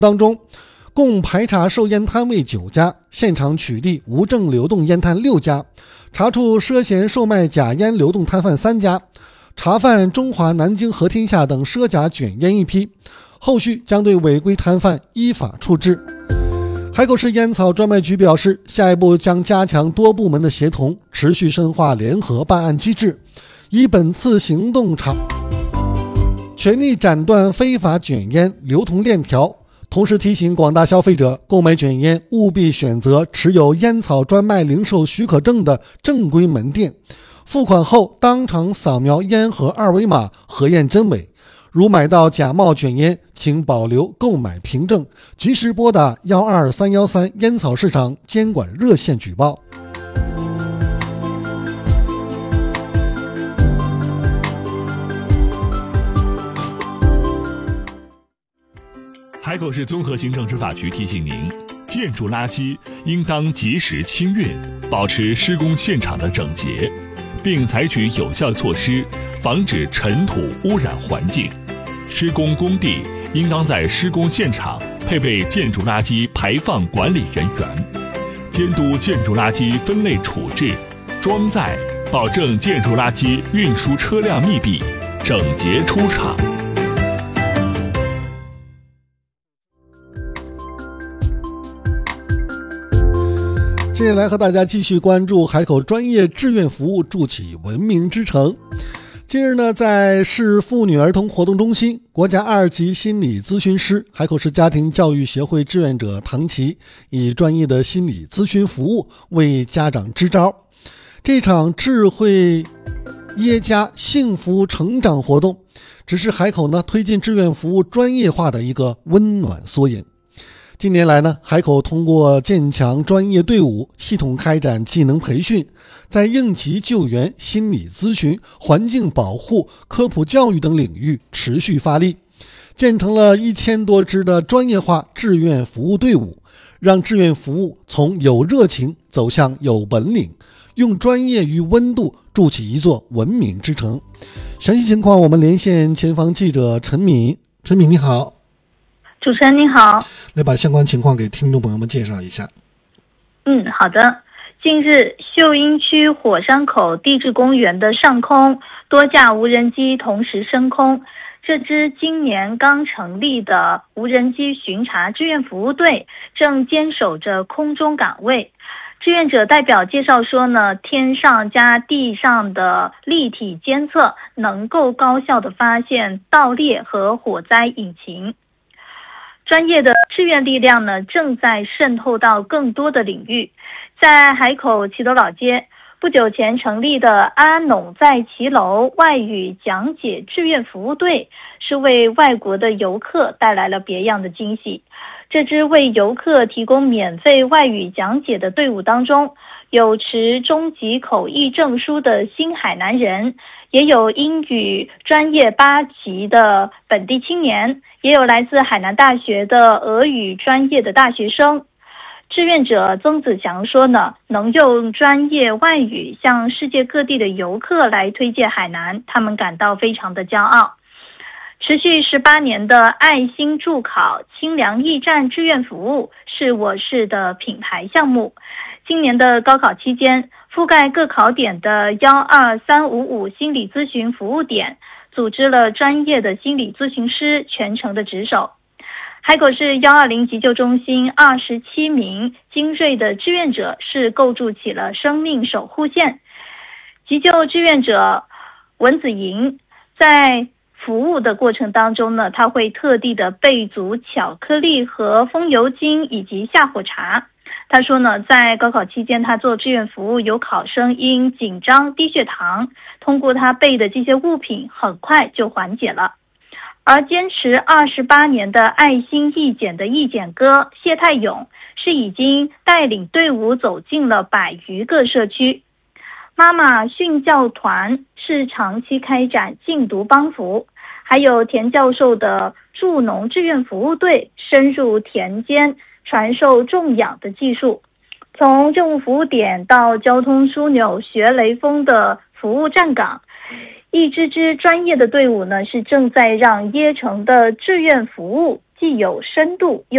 当中，共排查售烟摊位9家，现场取缔无证流动烟摊6家，查处涉嫌售卖假烟流动摊贩3家，查犯中华南京和天下等赊假卷烟1批，后续将对违规摊贩依法处置。海口市烟草专卖局表示，下一步将加强多部门的协同，持续深化联合办案机制，以本次行动全力斩断非法卷烟流通链条，同时提醒广大消费者，购买卷烟务必选择持有烟草专卖零售许可证的正规门店，付款后当场扫描烟盒2维码核验真伪。如买到假冒卷烟，请保留购买凭证，及时拨打12313烟草市场监管热线举报。 海口市综合行政执法局提醒您，建筑垃圾应当及时清运，保持施工现场的整洁，并采取有效措施防止尘土污染环境。施工工地应当在施工现场配备建筑垃圾排放管理人员，监督建筑垃圾分类处置、装载，保证建筑垃圾运输车辆密闭、整洁出厂。 接下来和大家继续关注海口专业志愿服务筑起文明之城。近日呢，在市妇女儿童活动中心，国家2级心理咨询师、海口市家庭教育协会志愿者唐琪以专业的心理咨询服务为家长支招。这场智慧耶家幸福成长活动，只是海口呢推进志愿服务专业化的一个温暖缩影。近年来呢，海口通过建强专业队伍，系统开展技能培训，在应急救援、心理咨询、环境保护、科普教育等领域持续发力，建成了1000多支的专业化志愿服务队伍，让志愿服务从有热情走向有本领，用专业与温度筑起一座文明之城。详细情况我们连线前方记者陈敏。陈敏你好。 主持人您好， 来把相关情况给听众朋友们介绍一下。 好的。近日，秀英区火山口地质公园的上空，多架无人机同时升空。这支今年刚成立的无人机巡查志愿服务队正坚守着空中岗位。志愿者代表介绍说呢，天上加地上的立体监测能够高效地发现盗猎和火灾引擎。专业的志愿力量呢，正在渗透到更多的领域。在海口齐头老街，不久前成立的阿农在骑楼外语讲解志愿服务队，是为外国的游客带来了别样的惊喜。这支为游客提供免费外语讲解的队伍当中，有持中级口译证书的新海南人，也有英语专业8级的本地青年，也有来自海南大学的俄语专业的大学生。志愿者曾子强说呢，能用专业外语向世界各地的游客来推荐海南，他们感到非常的骄傲。持续18年的爱心助考清凉驿站志愿服务是我市的品牌项目。今年的高考期间，覆盖各考点的12355心理咨询服务点，组织了专业的心理咨询师全程的值守。海口市120急救中心27名精锐的志愿者是构筑起了生命守护线。急救志愿者文子莹在服务的过程当中呢，他会特地的备足巧克力和风油精以及下火茶。他说呢，在高考期间他做志愿服务，有考生因紧张低血糖，通过他备的这些物品很快就缓解了。而坚持28年的爱心义检的义检哥谢泰勇是已经带领队伍走进了100余个社区。妈妈训教团是长期开展禁毒帮扶，还有田教授的助农志愿服务队深入田间传授种养的技术。从政务服务点到交通枢纽学雷锋的服务站岗，一支专业的队伍呢，是正在让耶城的志愿服务既有深度又